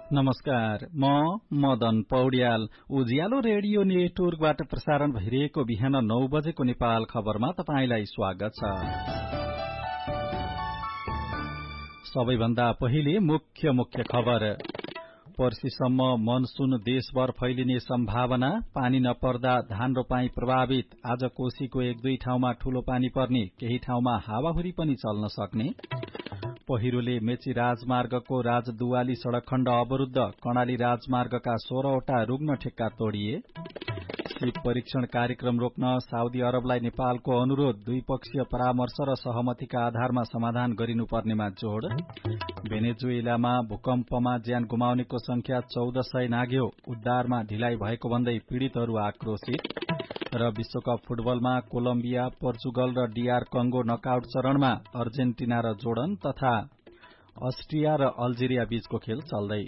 नमस्कार, म मदन पौड्याल। उज्यालो रेडियो नेटवर्कबाट प्रसारण भइरहेको बिहान 9 बजेको नेपाल खबरमा तपाईंलाई स्वागत छ। सबैभन्दा पहिले मुख्य खबर। पर्सिसम्म मनसून देशभर फैलिने सम्भावना, पानी नपर्दा धान रोपाई प्रभावित। आज कोशीको 1-2 ठाउँमा ठूलो पानी पर्ने, केही ठाउँमा हावाहुरी पनि चल्न सक्ने। पहिरोले मेची राजमार्गको राजदुवाली सड़क खण्ड अवरूद्ध, कर्णाली राजमार्गका 16वटा रुग्ण ठेक्का तोडिए। सीप परीक्षण कार्यक्रम रोक्न साउदी अरबलाई नेपालको अनुरोध, द्विपक्षीय परामर्श र सहमतिका आधारमा समाधान गरिनुपर्नेमा जोड़। भेनेजुएलामा भूकम्पमा ज्यान गुमाउनेको संख्या 1400 नाग्यो, उद्धारमा ढिलाइ भएको भन्दै पीड़ितहरू आक्रोशित। र विश्वकप फुटबलमा कोलम्बिया, पोर्चुगल र डीआर कंगो नकआउट चरणमा, अर्जेन्टिना र जोर्डन तथा अस्ट्रिया र अल्जेरिया बीचको खेल चल्दै।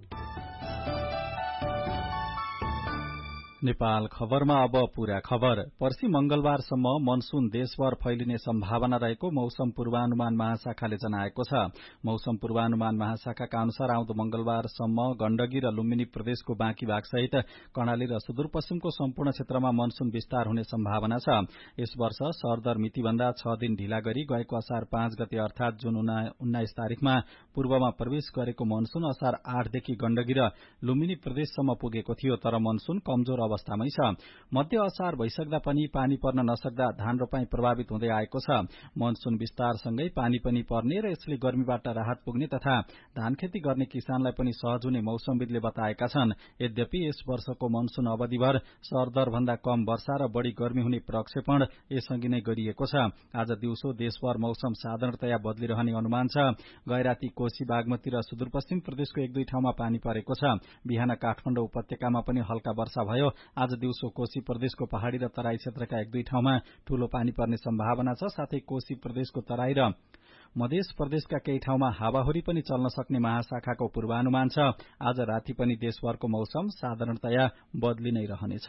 नेपाल खबरमा अब पूरा खबर। पर्सि मंगलबारसम्म मनसून देशभर फैलिने सम्भावना रहेको मौसम पूर्वानुमान महाशाखाले जनाएको छ। मौसम पूर्वानुमान महाशाखाका अनुसार आउँदो मंगलबारसम्म गण्डकी र लुम्बिनी प्रदेशको बाँकी भाग सहित कर्णाली र सुदूरपश्चिमको सम्पूर्ण क्षेत्रमा मनसून विस्तार हुने सम्भावना छ। यस वर्ष सरदर मितिभन्दा 6 दिन ढिला गरी गएको असार 5 गते अर्थात जुन 19 तारिखमा पूर्वमा प्रवेश गरेको मनसून असार 8 देखि गण्डकी र लुम्बिनी प्रदेशसम्म पुगेको थियो, तर मनसून कमजोर अवस्थामै छ। मध्य असार भइसक्दा पनि पानी पर्न नसक्दा धान रोपाई प्रभावित हुँदै आएको छ। मनसून विस्तारसँगै पानी पनि पर्ने र यसले गर्मीबाट राहत पुग्ने तथा धान खेती गर्ने किसानलाई पनि सहज हुने मौसमविदले बताएका छन्। यद्यपि यस वर्षको मनसून अवधिभर सरदर भन्दा कम वर्षा र बढ़ी गर्मी हुने प्रक्षेपण यसअघि नै गरिएको छ। आज दिउँसो देशभर मौसम साधारणतया बदलिरहने अनुमान छ। गैराती, कोशी, बागमती र सुदूरपश्चिम प्रदेशको 1-2 ठाउँमा पानी परेको छ। बिहान काठमाडौँ उपत्यकामा पनि हल्का वर्षा भयो। आज दिउँसो कोशी प्रदेशको पहाड़ी र तराई क्षेत्रका 1-2 ठाउँमा ठूलो पानी पर्ने सम्भावना छ। साथै कोशी प्रदेशको तराई र मध्य प्रदेशका केही ठाउँमा हावाहुरी पनि चल्न सक्ने महाशाखाको पूर्वानुमान छ। आज राति पनि देशभरको मौसम साधारणतया बदली नै रहनेछ।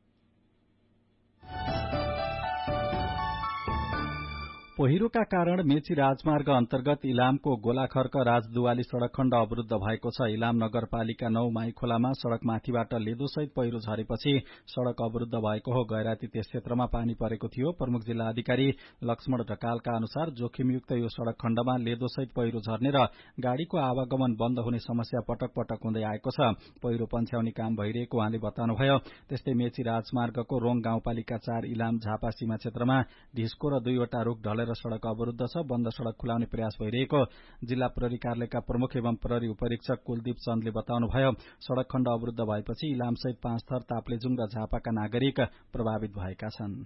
पहिरोका कारण मेची राजमार्ग अन्तर्गत इलामको गोलाखर्क राजदुवाली सड़क खण्ड अवरूद्ध भएको छ। इलाम नगरपालिका 9 माईखोलामा सड़क माथिबाट लेदोसहित पहिरो झरेपछि सड़क अवरूद्ध भएको हो। गैराती त्यस क्षेत्रमा पानी परेको थियो। प्रमुख जिल्ला अधिकारी लक्ष्मण ढकालका अनुसार जोखिमयुक्त यो सड़क खण्डमा लेदोसहित पहिरो झर्ने र गाड़ीको आवागमन बन्द हुने समस्या पटक पटक हुँदै आएको छ। पहिरो पन्छ्याउने काम भइरहेको उहाँले बताउनुभयो। त्यस्तै मेची राजमार्गको रोङ गाउँपालिका 4 इलाम झापा सीमा क्षेत्रमा ढिस्को र 2वटा रुख ढलेर सड़क अवरूद्ध छ। बन्द सड़क खुलाउने प्रयास भइरहेको जिल्ला प्रहरी कार्यालयका प्रमुख एवं प्रहरी उपरीक्षक कुलदीप चन्दले बताउनुभयो। सड़क खण्ड अवरूद्ध भएपछि इलामसहित 5 थर, ताप्लेजुङ र झापाका नागरिक प्रभावित भएका छन्।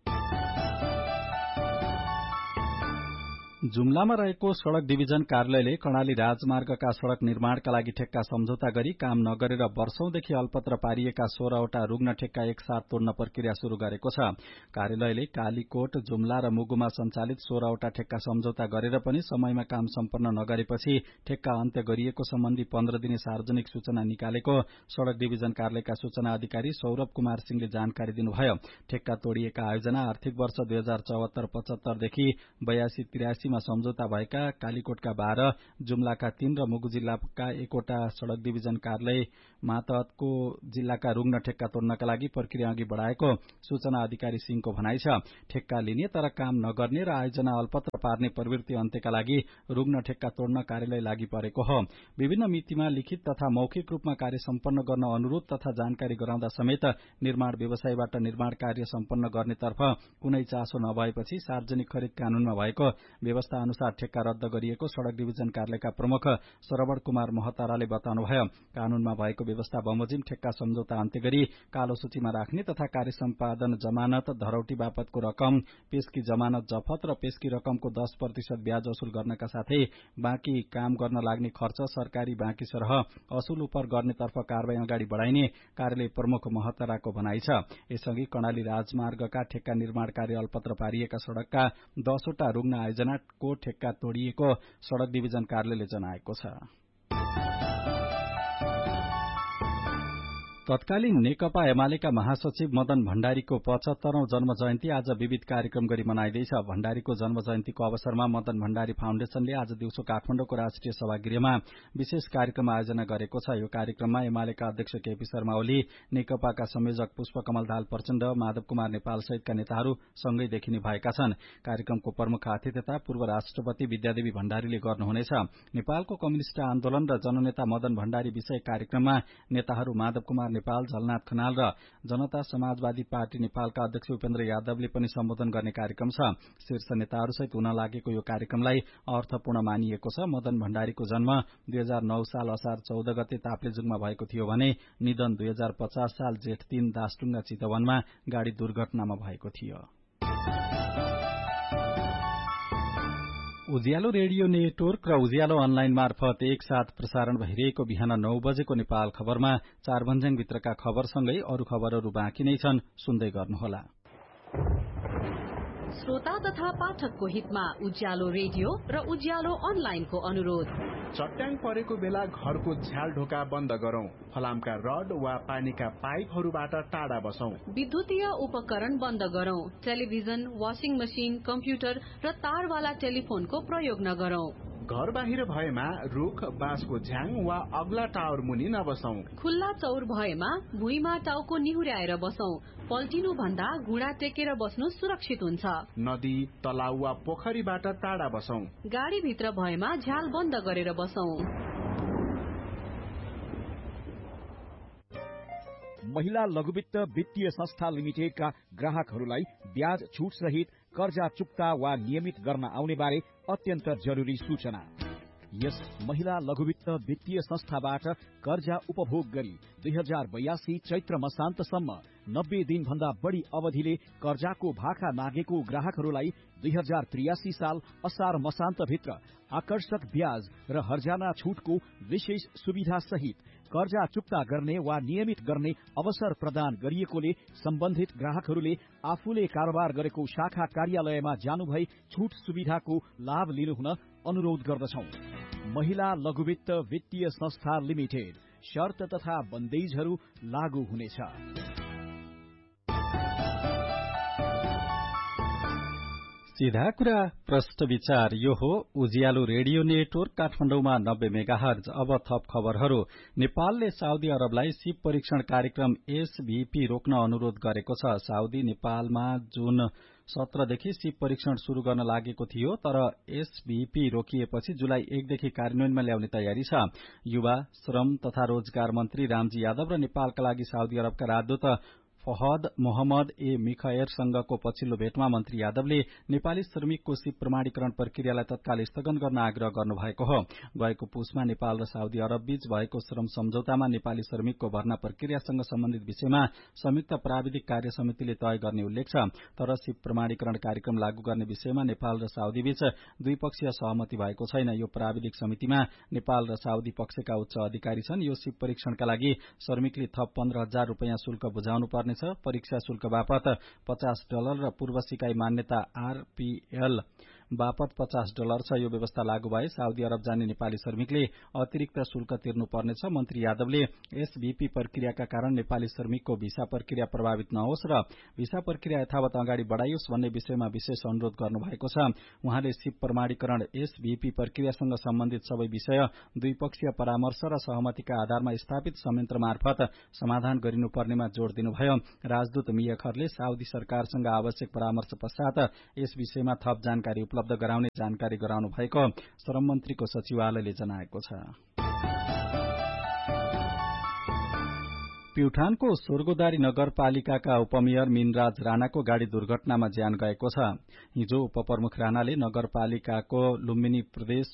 जुम्लामा रहेको सड़क डिभिजन कार्यालयले कर्णाली राजमार्गका सड़क निर्माणका लागि ठेक्का सम्झौता गरी काम नगरेर वर्षौंदेखि अल्पत्र पारिएका 16वटा रुग्ण ठेक्का एकसाथ तोड्न प्रक्रिया शुरू गरेको छ। कार्यालयले कालीकोट, जुम्ला र मुगुमा सञ्चालित 16वटा ठेक्का सम्झौता गरेर पनि समयमा काम सम्पन्न नगरेपछि ठेक्का अन्त्य गरिएको सम्बन्धी 15 दिने सार्वजनिक सूचना निकालेको सड़क डिभिजन कार्यालयका सूचना अधिकारी सौरभ कुमार सिंहले जानकारी दिनुभयो। ठेक्का तोडिएका आयोजना आर्थिक वर्ष 2074-75 देखि 82-83 मा सम्झौता भएका कालीकोटका 12, जुम्लाका 3 र मुगु जिल्लाका 1वटा सड़क डिभिजन कार्यालय मातहतको जिल्लाका रुग्ण ठेक्का तोड्नका लागि प्रक्रिया अघि बढ़ाएको सूचना अधिकारी सिंहको भनाइ छ। ठेक्का लिने तर काम नगर्ने र आयोजना अल्पत्र पार्ने प्रवृत्ति अन्त्यका लागि रुग्ण ठेक्का तोड्न कार्यालय लागि परेको हो। विभिन्न मितिमा लिखित तथा मौखिक रूपमा कार्य सम्पन्न गर्न अनुरोध तथा जानकारी गराउँदा समेत निर्माण व्यवसायबाट निर्माण कार्य सम्पन्न गर्नेतर्फ कुनै चासो नभएपछि सार्वजनिक खरिद कानूनमा भएको व्यवस्था अनुसार ठेक्का रद्द गरिएको सड़क डिभिजन कार्यालयका प्रमुख श्रवण कुमार महताराले बताउनुभयो। कानूनमा भएको व्यवस्था बमोजिम ठेक्का सम्झौता अन्त्य गरी कालो सूचीमा राख्ने तथा कार्य सम्पादन जमानत, धरौटी बापतको रकम, पेशकी जमानत जफत र पेशकी रकमको 10% ब्याज असुल गर्नका साथै बाँकी काम गर्न लाग्ने खर्च सरकारी बाँकी सरह असुल उपर गर्नेतर्फ कारबाही अगाडि बढ़ाइने कार्यालय प्रमुख महताराको भनाइ छ। यसअघि कर्णाली राजमार्गका ठेक्का निर्माण कार्य अल्पत्र पारिएका सड़कका 10वटा रुग्ण आयोजनाको ठेक्का तोडिएको सड़क डिभिजन कार्यालयले जनाएको छ। तत्कालीन नेकपा एमालेका महासचिव मदन भण्डारीको 75औं जन्म जयन्ती आज विविध कार्यक्रम गरी मनाइँदैछ। भण्डारीको जन्म जयन्तीको अवसरमा मदन भण्डारी फाउन्डेशनले आज दिउँसो काठमाडौँको राष्ट्रिय सभागृहमा विशेष कार्यक्रम आयोजना गरेको छ। यो कार्यक्रममा एमालेका अध्यक्ष केपी शर्मा ओली, नेकपाका संयोजक पुष्पकमल दाहाल प्रचण्ड, माधव कुमार नेपाल सहितका नेताहरू सँगै देखिने भएका छन्। कार्यक्रमको प्रमुख आतिथ्यता पूर्व राष्ट्रपति विद्यादेवी भण्डारीले गर्नुहुनेछ। नेपालको कम्युनिष्ट आन्दोलन र जननेता मदन भण्डारी विषय कार्यक्रममा नेताहरू माधव कुमार नेपाल, झलनाथ खनाल र जनता समाजवादी पार्टी नेपालका अध्यक्ष उपेन्द्र यादवले पनि सम्बोधन गर्ने कार्यक्रम छ। शीर्ष नेताहरूसहित हुन लागेको यो कार्यक्रमलाई अर्थपूर्ण मानिएको छ। मदन भण्डारीको जन्म 2009 साल असार 14 गते ताप्लेजुङमा भएको थियो भने निधन 2050 साल जेठ 3 दासटुङ्गा चितवनमा गाड़ी दुर्घटनामा भएको थियो। उज्यालो रेडियो नेटवर्क र उज्यालो अनलाइन मार्फत एकसाथ प्रसारण भइरहेको बिहान 9 बजेको नेपाल खबरमा 4 भन्ज्याङभित्रका खबरसँगै अरू खबरहरू बाँकी नै छन्, सुन्दै गर्नुहोला। श्रोता तथा पाठकको हितमा उज्यालो रेडियो र उज्यालो अनलाइनको अनुरोध। चट्याङ परेको बेला घरको झ्याल ढोका बन्द गरौं। फलामका रड वा पानीका पाइपहरूबाट टाढा बसौं। विद्युतीय उपकरण बन्द गरौं। टेलिभिजन, वाशिङ मशिन, कम्प्युटर र तारवाला टेलिफोनको प्रयोग नगरौं। घर बाहिर भएमा रुख, बाँसको झ्याङ वा अग्ला टावर मुनि नबसौं। खुल्ला चौर भएमा भुइँमा टाउको निहुर्याएर बसौं। पल्टिनु भन्दा घुँडा टेकेर बस्नु सुरक्षित हुन्छ। नदी, तलाउ वा पोखरीबाट टाढा बसौं। गाडी भित्र भएमा झ्याल बन्द गरेर बसौं। महिला लघुवित्त वित्तीय संस्था लिमिटेडका ग्राहकहरूलाई ब्याज छुट सहित कर्जा चुक्ता वा नियमित गर्न आउने बारे अत्यन्त जरुरी सूचना। यस महिला लघुवित्त वित्तीय संस्थाबाट कर्जा उपभोग गरी 2082 चैत्र मसान्तसम्म 90 दिनभन्दा बढ़ी अवधिले कर्जाको भाका नागेको ग्राहकहरूलाई 2083 साल असार मसान्तभित्र आकर्षक ब्याज र हर्जाना छुटको विशेष सुविधा सहित कर्जा चुक्ता गर्ने वा नियमित गर्ने अवसर प्रदान गरिएकोले सम्बन्धित ग्राहकहरूले आफूले कारोबार गरेको शाखा कार्यालयमा जानुभई छुट सुविधाको लाभ लिनुहुन अनुरोध गर्दछौं। महिला लघुवित्त वित्तीय संस्था लिमिटेड। शर्त तथा बन्देजहरू लागू हुनेछ। सीधा कुरा प्रश्न विचार। यो हो उज्यालो रेडियो नेटवर्क काठमाडौँमा 90 मेगाहर्ज। अब थप खबरहरू। नेपालले साउदी अरबलाई सीप परीक्षण कार्यक्रम एसभीपी रोक्न अनुरोध गरेको छ। साउदी नेपालमा जुन 17 देखि सीप परीक्षण शुरू गर्न लागेको थियो, तर एसभीपी रोकिएपछि जुलाई 1 देखि कार्यान्वयनमा ल्याउने तयारी छ। युवा, श्रम तथा रोजगार मन्त्री रामजी यादव र नेपालका लागि साउदी अरबका राजदूत फहद मोहम्मद ए मिखयरसँगको पछिल्लो भेटमा मन्त्री यादवले नेपाली श्रमिकको सीप प्रमाणीकरण प्रक्रियालाई तत्काल स्थगन गर्न आग्रह गर्नुभएको हो। गएको पुसमा नेपाल र साउदी अरब बीच भएको श्रम सम्झौतामा नेपाली श्रमिकको भर्ना प्रक्रियासँग सम्बन्धित विषयमा संयुक्त प्राविधिक कार्य समितिले तय गर्ने उल्लेख छ। तर सीप प्रमाणीकरण कार्यक्रम लागू गर्ने विषयमा नेपाल र साउदी बीच द्विपक्षीय सहमति भएको छैन। यो प्राविधिक समितिमा नेपाल र साउदी पक्षका उच्च अधिकारी छन्। यो सीप परीक्षणका लागि श्रमिकले थप 15,000 रूपैयाँ शुल्क बुझाउनु पर्ने छ। परीक्षा शुल्क बापत $50 र पूर्व सिकाई मान्यता आरपीएल बापत $50 छ। यो व्यवस्था लागू भए साउदी अरब जाने नेपाली श्रमिकले अतिरिक्त शुल्क तिर्नुपर्नेछ। मन्त्री यादवले एसभीपी प्रक्रियाका कारण नेपाली श्रमिकको भिसा प्रक्रिया प्रभावित नहोस् र भिसा प्रक्रिया यथावत अगाडि बढ़ाइयोस् भन्ने विषयमा विशेष अनुरोध गर्नुभएको छ। उहाँले सीप प्रमाणीकरण एसभीपी प्रक्रियासँग सम्बन्धित सबै विषय द्विपक्षीय परामर्श र सहमतिका आधारमा स्थापित संयन्त्र मार्फत समाधान गरिनुपर्नेमा जोड़ दिनुभयो। राजदूत मियाखरले साउदी सरकारसँग आवश्यक परामर्श पश्चात यस विषयमा थप जानकारी उपलब्ध गराउने जानकारी गराउनु भएको श्रम मन्त्रीको सचिवालयले जनाएको छ। प्युठानको स्वर्गोदारी नगरपालिकाका उपमेयर मिनराज राणाको गाड़ी दुर्घटनामा ज्यान गएको छ। हिजो उपप्रमुख राणाले नगरपालिकाको लुम्बिनी प्रदेश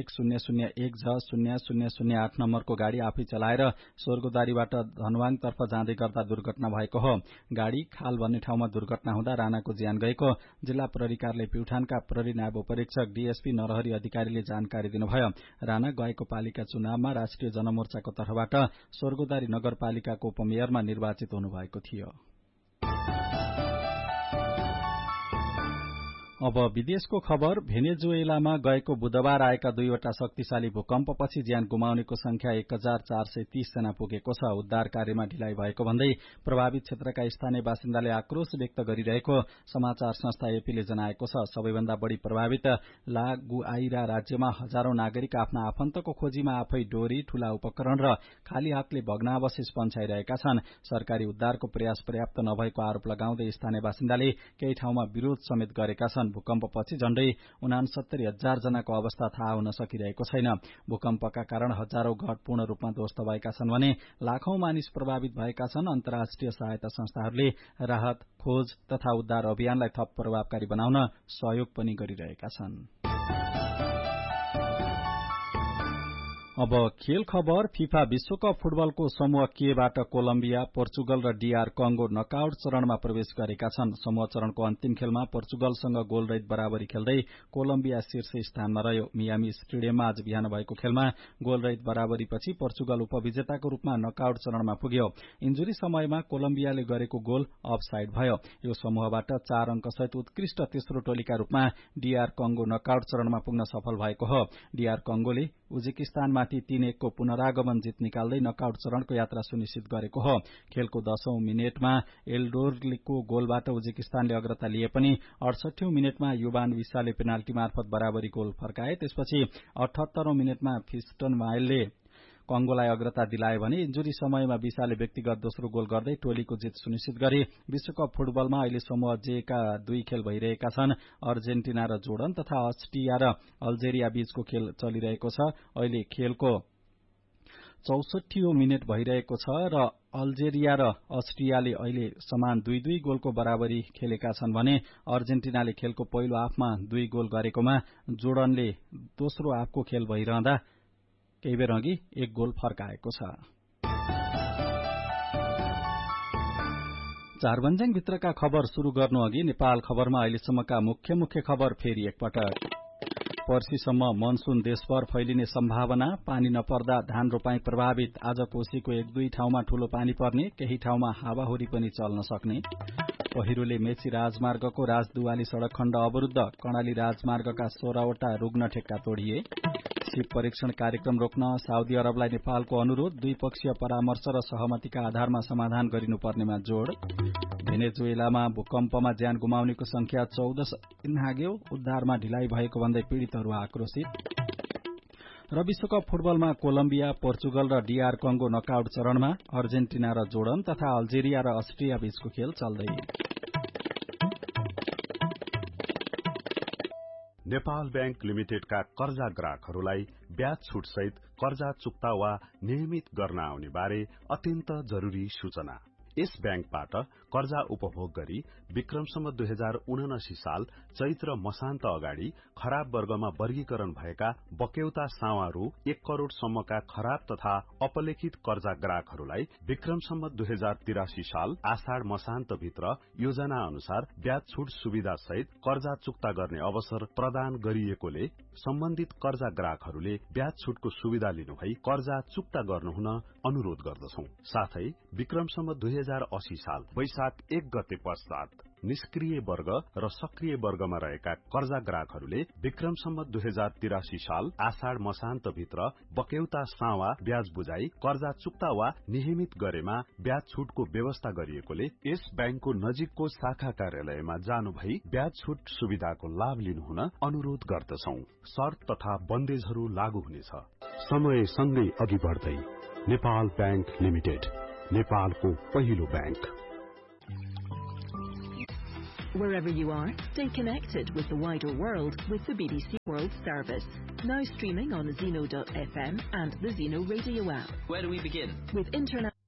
0100100008 नम्बरको गाड़ी आफै चलाएर स्वर्गोदारीबाट धनवाङतर्फ जाँदै गर्दा दुर्घटना भएको हो। गाड़ी खाल भन्ने ठाउँमा दुर्घटना हुँदा राणाको ज्यान गएको जिल्ला प्रहरी कार्यालय प्युठानका प्रहरी नायब उपरीक्षक डीएसपी नरहरी अधिकारीले जानकारी दिनुभयो। राणा गएको पालिका चुनावमा राष्ट्रिय जनमोर्चाको तर्फबाट स्वर्गोदारी नगरपालिकाको उपमेयरमा निर्वाचित हुनुभएको थियो। अब विदेशको खबर। भेनेजुएलामा गएको बुधबार आएका 2वटा शक्तिशाली भूकम्पपछि ज्यान गुमाउनेको संख्या 1430 जना पुगेको छ। उद्धार कार्यमा ढिलाइ भएको भन्दै प्रभावित क्षेत्रका स्थानीय बासिन्दाले आक्रोश व्यक्त गरिरहेको समाचार संस्था एपीले जनाएको छ। सबैभन्दा बढ़ी प्रभावित ला गुआइरा राज्यमा हजारौं नागरिक आफ्ना आफन्तको खोजीमा आफै डोरी, ठूला उपकरण र खाली हातले भग्नावशेष पन्छाइरहेका छन्। सरकारी उद्धारको प्रयास पर्याप्त नभएको आरोप लगाउँदै स्थानीय बासिन्दाले केही ठाउँमा विरोध समेत गरेका छन्। भूकम्पपछि झण्डै 69,000 जनाको अवस्था थाहा हुन सकिरहेको छैन। भूकम्पका कारण हजारौं घर पूर्ण रूपमा ध्वस्त भएका छन् भने लाखौं मानिस प्रभावित भएका छन्। अन्तर्राष्ट्रिय सहायता संस्थाहरूले राहत, खोज तथा उद्धार अभियानलाई थप प्रभावकारी बनाउन सहयोग पनि गरिरहेका छन्। अब खेल खबर। फिफा विश्वकप फुटबलको समूह केबाट कोलम्बिया, पोर्चुगल र डीआर कंगो नकआउट चरणमा प्रवेश गरेका छन्। समूह चरणको अन्तिम खेलमा पोर्चुगलसँग गोलरहित बराबरी खेल्दै कोलम्बिया शीर्ष स्थानमा रह्यो। मियामी स्टेडियममा आज बिहान भएको खेलमा गोलरहित बराबरीपछि पोर्चुगल उपविजेताको रूपमा नकआउट चरणमा पुग्यो। इन्जुरी समयमा कोलम्बियाले गरेको गोल अफसाइड भयो। यो समूहबाट 4 अंकसहित उत्कृष्ट तेस्रो टोलीका रूपमा डीआर कंगो नकआउट चरणमा पुग्न सफल भएको हो। डीआर कंगोले उज्बेकिस्तानमाथि 3-1 को पुनरागमन जित निकाल्दै नकआउट चरणको यात्रा सुनिश्चित गरेको हो। खेलको 10औं मिनेटमा एल्डोरको गोलबाट उज्बेकिस्तानले अग्रता लिए पनि 68औं मिनेटमा युवान विसाले पेनाल्टी मार्फत बराबरी गोल फर्काए। त्यसपछि 78औं मिनेटमा फिस्टन माइलले कंगोलाई अग्रता दिलाए भने इन्जुरी समयमा विसाले व्यक्तिगत दोस्रो गोल गर्दै टोलीको जित सुनिश्चित गरे। विश्वकप फुटबलमा अहिले समूह जे का 2 खेल भइरहेका छन्। अर्जेन्टिना र जोर्डन तथा अस्ट्रिया र अल्जेरिया बीचको खेल चलिरहेको छ। अहिले खेलको 64औं मिनेट भइरहेको छ र अल्जेरिया र अस्ट्रियाले अहिले समान 2-2 गोलको बराबरी खेलेका छन् भने अर्जेन्टिनाले खेलको पहिलो हाफमा 2 गोल गरेकोमा जोर्डनले दोस्रो हाफको खेल भइरहँदा केही बेर अघि 1 गोल फर्काएको छ। चारबन्जाङ भित्रका खबर शुरू गर्नु अघि नेपाल खबरमा अहिलेसम्मका मुख्य खबर फेरि एकपटक। पर्सीसम्म मनसून देशभर फैलिने सम्भावना। पानी नपर्दा धान रोपाई प्रभावित। आज कोशीको 1-2 ठाउँमा ठूलो पानी पर्ने, केही ठाउँमा हावाहुरी पनि चल्न सक्ने। पहिरोले मेची राजमार्गको राजदुवाली सड़क खण्ड अवरुद्ध। कर्णाली राजमार्गका 16वटा रुग्ण ठेक्का तोडिए। शिप परीक्षण कार्यक्रम रोक्न साउदी अरबलाई नेपालको अनुरोध। द्विपक्षीय परामर्श र सहमतिका आधारमा समाधान गरिनुपर्नेमा जोड़। भेनेजुएलामा भूकम्पमा ज्यान गुमाउनेको संख्या 14 नाग्यो। उद्धारमा ढिलाइ भएको भन्दै पीड़ितहरू आक्रोशित। र विश्वकप फुटबलमा कोलम्बिया, पोर्चुगल र डीआर कंगो नकआउट चरणमा। अर्जेन्टिना र जोर्डन तथा अल्जेरिया र अस्ट्रिया बीचको खेल चल्दै। नेपाल बैंक लिमिटेडका कर्जा ग्राहकहरूलाई ब्याज छुट सहित कर्जा चुक्ता वा नियमित गर्न आउने बारे अत्यन्त जरूरी सूचना। यस बैंकबाट कर्जा उपभोग गरी विक्रमसम्म 2079 साल चैत्र मसान्त अगाडि खराब वर्गमा वर्गीकरण भएका बक्यौता सावा रु 1 करोड़ सम्मका खराब तथा अपलेखित कर्जा ग्राहकहरूलाई विक्रमसम्म 2083 साल आषाढ़ मसान्त भित्र योजना अनुसार ब्याज छुट सुविधा सहित कर्जा चुक्ता गर्ने अवसर प्रदान गरिएकोले सम्बन्धित कर्जा ग्राहकहरूले ब्याज छुटको सुविधा लिनुभई कर्जा चुक्ता गर्नुहुन अनुरोध गर्दछौं। साथै विक्रमसम्म 2080 साल वैशाख 1 गते पश्चात निष्क्रिय वर्ग र सक्रिय वर्गमा रहेका कर्जा ग्राहकहरूले विक्रमसम्म 2083 साल आषाढ़ मसान्त भित्र बक्यौता सावा ब्याज बुझाई कर्जा चुक्ता वा नियमित गरेमा ब्याज छुटको व्यवस्था गरिएकोले यस बैंकको नजिकको शाखा कार्यालयमा जानु भई ब्याज छुट सुविधाको लाभ लिनुहुन अनुरोध गर्दछौं। शर्त तथा बन्देजहरू लागू हुनेछ। समय सँगै अघि बढ्दै नेपाल बैंक लिमिटेड, नेपालको पहिलो bank. Wherever you are, stay connected with the wider world with the BBC World Service. Now streaming on Zeno.fm and the Zeno Radio app. Where do we begin? With internet.